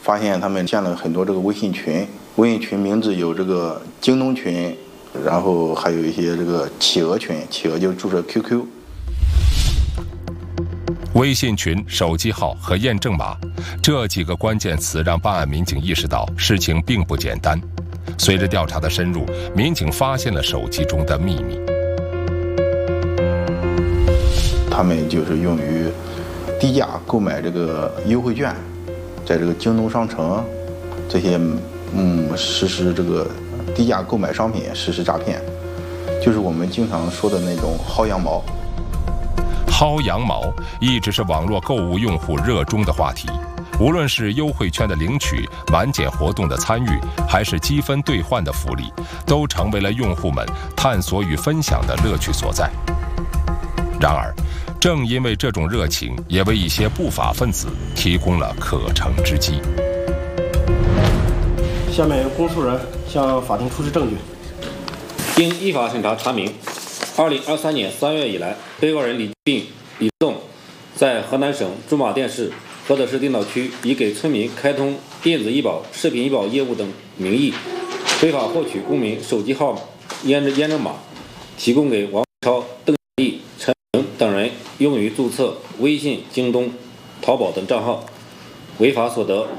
发现他们建了很多这个微信群，微信群名字有这个京东群，然后还有一些这个企鹅群，企鹅就注册 QQ。 微信群、手机号和验证码这几个关键词让办案民警意识到事情并不简单。随着调查的深入，民警发现了手机中的秘密。 他们就是用于低价购买这个优惠券，在这个京东商城这些实施这个低价购买商品实施诈骗，就是我们经常说的那种薅羊毛。 薅羊毛一直是网络购物用户热衷的话题，无论是优惠券的领取、满减活动的参与，还是积分兑换的福利，都成为了用户们探索与分享的乐趣所在。然而，正因为这种热情，也为一些不法分子提供了可乘之机。 下面由公诉人向法庭出示证据。 经依法审查查明，2023年3月以来，被告人李栋在河南省驻马店市菏泽市定岛区以给村民开通电子医保、视频医保业务等名义，非法获取公民手机号验证码，提供给王超、邓毅、陈等人用于注册微信、京东、淘宝等账号，违法所得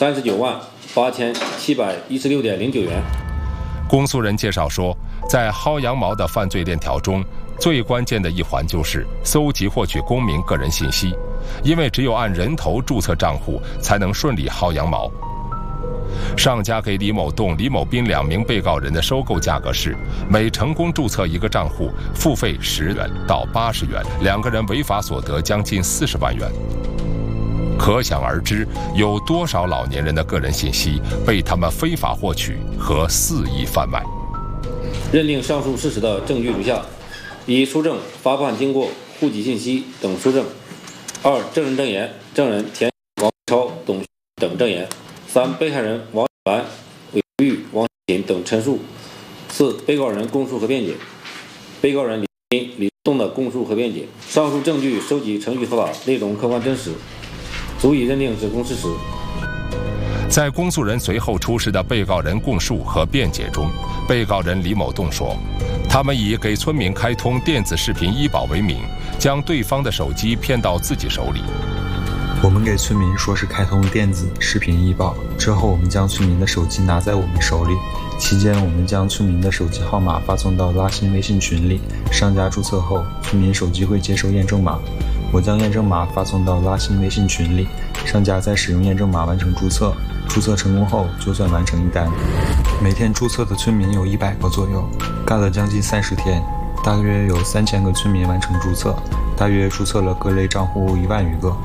398716.09元。 公诉人介绍说，在薅羊毛的犯罪链条中，最关键的一环就是搜集获取公民个人信息，因为只有按人头注册账户，才能顺利薅羊毛。上家给李某栋、李某斌2名被告人的收购价格是每成功注册一个账户，付费10元到80元，2个人违法所得将近40万元。可想而知，有多少老年人的个人信息被他们非法获取和肆意贩卖。 认定上述事实的证据如下：一、书证、发放经过、户籍信息等书证；二、证人证言，证人田王超、董等证言；三、被害人王兰、韦玉、王锦等陈述；四、被告人供述和辩解；被告人李栋的供述和辩解。上述证据收集程序合法，内容客观真实，足以认定指控事实。 在公诉人随后出示的被告人供述和辩解中，被告人李某栋说，他们以给村民开通电子视频医保为名，将对方的手机骗到自己手里。 我们给村民说是开通电子视频医保，之后我们将村民的手机拿在我们手里，期间我们将村民的手机号码发送到拉新微信群里，商家注册后，村民手机会接收验证码，我将验证码发送到拉新微信群里，商家再使用验证码完成注册，注册成功后就算完成一单。每天注册的村民有100个左右，干了将近30天，大约有3000个村民完成注册，大约注册了各类账户1万余个。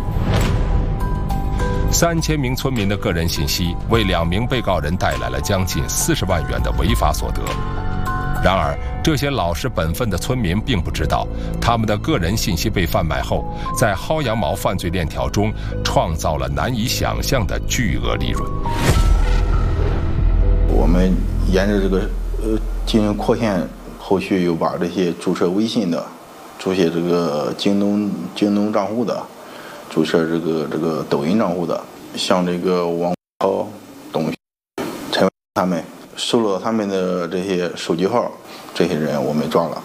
3000名村民的个人信息为2名被告人带来了将近40万元的违法所得。然而，这些老实本分的村民并不知道，他们的个人信息被贩卖后，在薅羊毛犯罪链条中创造了难以想象的巨额利润。 我们沿着这个进行扩线，后续又把这些注册微信的、注册这个京东账户的、注册这个抖音账户的，像这个王超、董陈他们，收了他们的这些手机号，这些人我们抓了。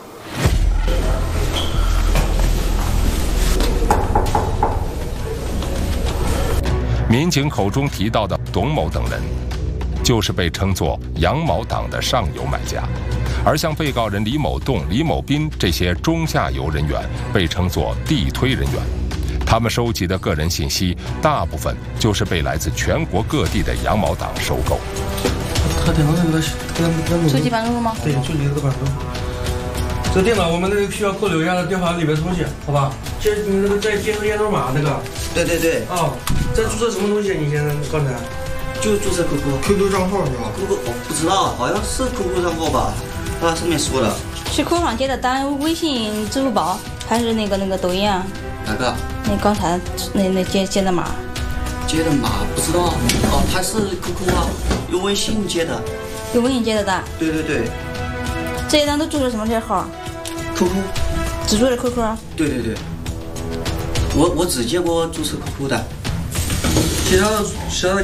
民警口中提到的董某等人，就是被称作羊毛党的上游买家，而像被告人李某栋、李某斌这些中下游人员被称作地推人员。他们收集的个人信息大部分就是被来自全国各地的羊毛党收购。 他电脑那个手机办公吗？ 对，手机这个办公。这电脑我们那个需要扣留一下电话里面东西，好吧？你那个在接收验证码那个。 对。 哦，在注册什么东西？你现在刚才？ 就注册 QQ 账号是吧 ？QQ 我不知道，好像是 QQ 账号吧？他上面说的。 是 QQ 上接的单，微信、支付宝还是那个抖音啊？ 哪个？ 那刚才那接的码。 接的码不知道。哦，他是 QQ 啊，用微信接的。 用微信接的单？对。这些单都注册什么这号 ？QQ。 只注册 QQ？ 对。我只接过注册 QQ 的， 其他的